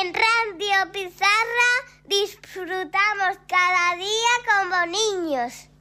En Radio Pizarra disfrutamos cada día como niños.